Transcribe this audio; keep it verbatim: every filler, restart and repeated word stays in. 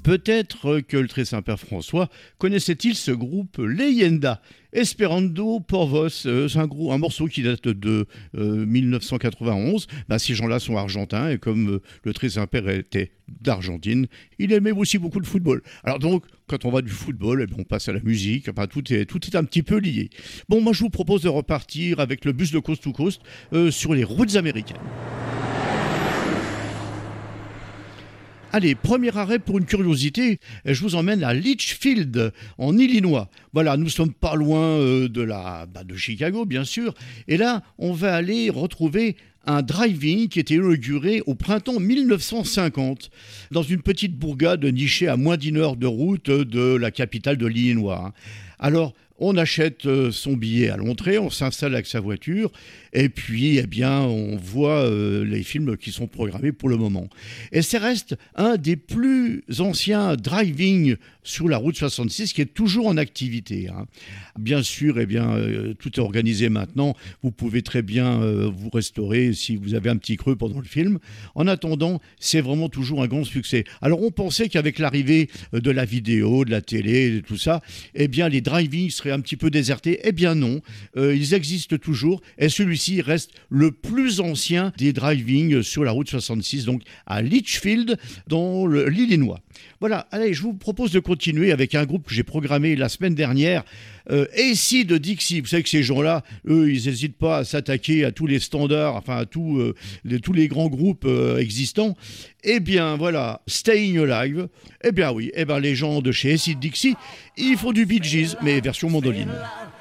peut-être que le très Saint-Père François connaissait-il ce groupe Leyenda. Esperando por Vos, euh, c'est un, gros, un morceau qui date de euh, dix-neuf cent quatre-vingt-onze. Ben, ces gens-là sont argentins et comme euh, le très Saint-Père était d'Argentine, il aimait aussi beaucoup le football. Alors donc, quand on va du football, eh bien, on passe à la musique, enfin, tout, est, tout est un petit peu lié. Bon, moi je vous propose de repartir avec le bus de Coast to Coast euh, sur les routes américaines. Allez, premier arrêt pour une curiosité, je vous emmène à Litchfield, en Illinois. Voilà, nous sommes pas loin euh, de, la, bah, de Chicago, bien sûr. Et là, on va aller retrouver un drive-in qui était inauguré au printemps dix-neuf cent cinquante, dans une petite bourgade nichée à moins d'une heure de route de la capitale de l'Illinois. Alors, on achète son billet à l'entrée, on s'installe avec sa voiture, et puis, eh bien, on voit euh, les films qui sont programmés pour le moment. Et ça reste un des plus anciens driving sur la route soixante-six qui est toujours en activité. Hein. Bien sûr, eh bien, euh, tout est organisé maintenant. Vous pouvez très bien euh, vous restaurer si vous avez un petit creux pendant le film. En attendant, c'est vraiment toujours un grand succès. Alors, on pensait qu'avec l'arrivée de la vidéo, de la télé, de tout ça, eh bien, les driving seraient un petit peu désertés. Eh bien non, euh, ils existent toujours. Et celui-ci reste le plus ancien des driving sur la route soixante-six, donc à Litchfield, dans le, l'Illinois. Voilà, allez, je vous propose de continuer avec un groupe que j'ai programmé la semaine dernière, euh, A C de Dixie. Vous savez que ces gens-là, eux, ils n'hésitent pas à s'attaquer à tous les standards, enfin à tous, euh, les, tous les grands groupes euh, existants. Eh bien, voilà, Staying Alive. Eh bien oui, eh bien, les gens de chez A C de Dixie, ils font du Bee Gees, mais version mandoline.